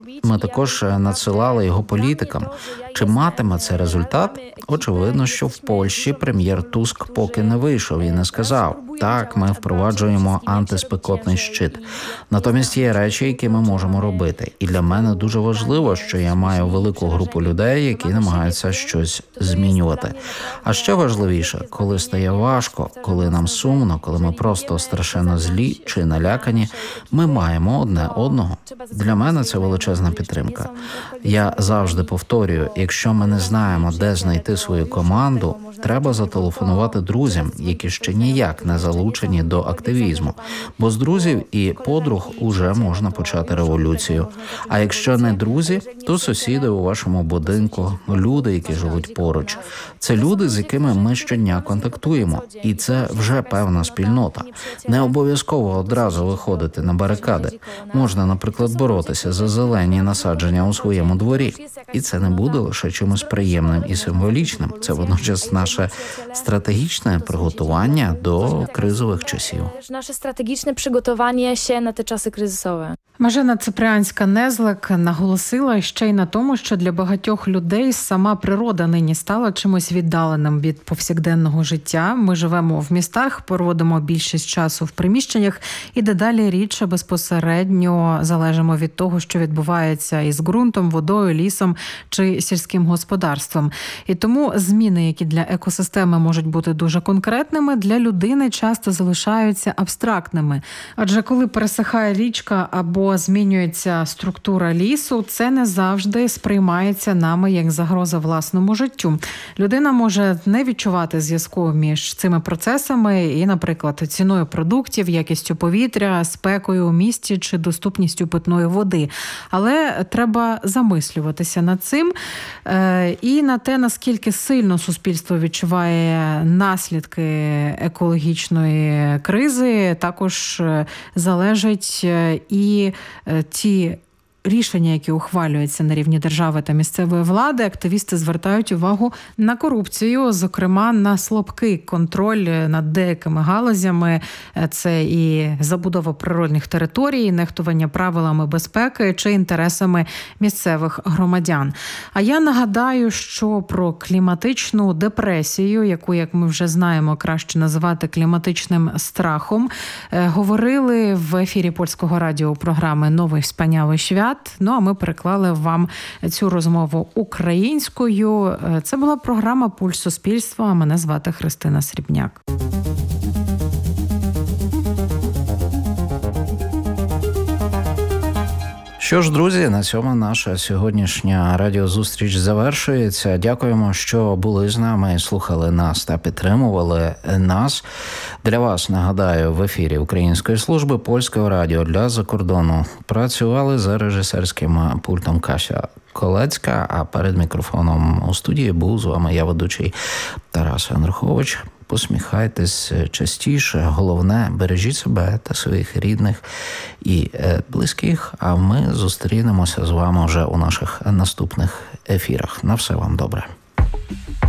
Ми також надсилали його політикам. Чи матиме це результат? Очевидно, що в Польщі прем'єр Туск поки не вийшов і не сказав: так, ми впроваджуємо антиспекотний щит. Натомість є речі, які ми можемо робити. І для мене дуже важливо, що я маю велику групу людей, які намагаються щось змінювати. А ще важливіше, коли стає важко, коли нам сумно, коли ми просто страшенно злі чи налякані, ми маємо одне одного. Для мене це величезна підтримка. Я завжди повторюю, якщо ми не знаємо, де знайти свою команду, треба зателефонувати друзям, які ще ніяк не залучені до активізму. Бо з друзів і подруг уже можна почати революцію. А якщо не друзі, то сусіди у вашому будинку, люди, які живуть поруч. Це люди, з якими ми щодня контактуємо. І це вже певна спільнота. Не обов'язково одразу виходити на барикади. Можна, наприклад, боротися за зелені насадження у своєму дворі. І це не буде лише чимось приємним і символічним. Це водночас наше стратегічне приготування до кризових часів. Наше стратегічне приготування ще на ті часи кризисові. Мажена Ципріанська-Незлик наголосила ще й на тому, що для багатьох людей сама природа нині стала чимось віддаленим від повсякденного життя. Ми живемо в містах, проводимо більшість часу в приміщеннях і дедалі рідше безпосередньо залежимо від того, що відбувається із ґрунтом, водою, лісом чи сільським господарством. І тому зміни, які для екосистеми можуть бути дуже конкретними, для людини часто залишаються абстрактними. Адже коли пересихає річка або змінюється структура лісу, це не завжди сприймається нами як загроза власному життю. Людина може не відчувати зв'язку між цими процесами і, наприклад, ціною продуктів, якістю повітря, спекою у місті чи доступністю питної води. Але треба замислюватися над цим і на те, наскільки сильно суспільство відчуває наслідки екологічної кризи, також залежить і ті рішення, які ухвалюються на рівні держави та місцевої влади. Активісти звертають увагу на корупцію, зокрема на слабкий контроль над деякими галузями. Це і забудова природних територій, нехтування правилами безпеки чи інтересами місцевих громадян. А я нагадаю, що про кліматичну депресію, яку, як ми вже знаємо, краще називати кліматичним страхом, говорили в ефірі Польського радіо програми «Новий wspaniały świat». Ну, а ми переклали вам цю розмову українською. Це була програма «Пульс суспільства». А мене звати Христина Срібняк. Що ж, друзі, на цьому наша сьогоднішня радіозустріч завершується. Дякуємо, що були з нами, слухали нас та підтримували нас. Для вас, нагадаю, в ефірі Української служби Польського радіо для закордону працювали за режисерським пультом Кася Колецька, а перед мікрофоном у студії був з вами я, ведучий Тарас Андрухович. Посміхайтесь частіше. Головне, бережіть себе та своїх рідних і близьких. А ми зустрінемося з вами вже у наших наступних ефірах. На все вам добре.